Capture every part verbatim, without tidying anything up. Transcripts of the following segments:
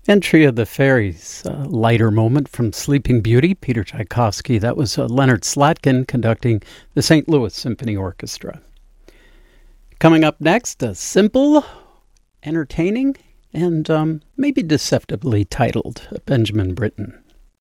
Entry of the Fairies, a lighter moment from Sleeping Beauty, Peter Tchaikovsky. That was uh, Leonard Slatkin conducting the Saint Louis Symphony Orchestra. Coming up next, a simple, entertaining, and um, maybe deceptively titled Benjamin Britten.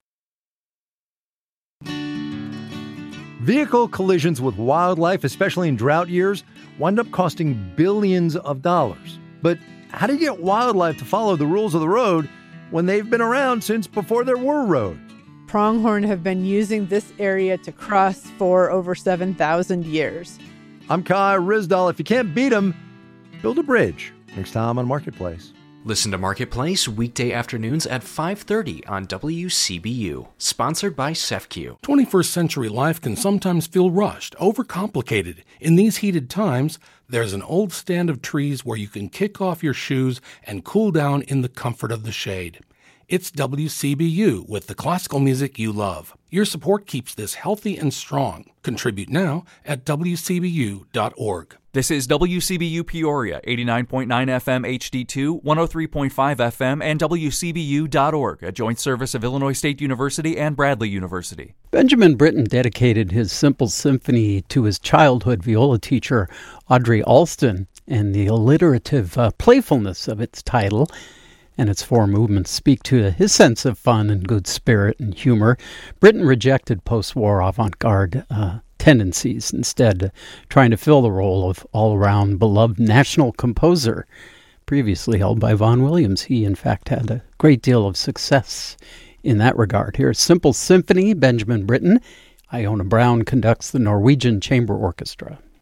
Vehicle collisions with wildlife, especially in drought years, wind up costing billions of dollars. But how do you get wildlife to follow the rules of the road when they've been around since before there were roads? Pronghorn have been using this area to cross for over seven thousand years. I'm Kai Rizdal. If you can't beat them, build a bridge. Next time on Marketplace. Listen to Marketplace weekday afternoons at five thirty on W C B U. Sponsored by C E F Q. twenty-first century life can sometimes feel rushed, overcomplicated. In these heated times, there's an old stand of trees where you can kick off your shoes and cool down in the comfort of the shade. It's W C B U with the classical music you love. Your support keeps this healthy and strong. Contribute now at w c b u dot org. This is W C B U Peoria, eighty-nine point nine F M H D two, one oh three point five F M, and w c b u dot org, a joint service of Illinois State University and Bradley University. Benjamin Britten dedicated his Simple Symphony to his childhood viola teacher, Audrey Alston, and the alliterative uh, playfulness of its title and its four movements speak to his sense of fun and good spirit and humor. Britten rejected post-war avant-garde uh, tendencies, instead trying to fill the role of all-around beloved national composer previously held by Vaughan Williams. He, in fact, had a great deal of success in that regard. Here's Simple Symphony, Benjamin Britten. Iona Brown conducts the Norwegian Chamber Orchestra.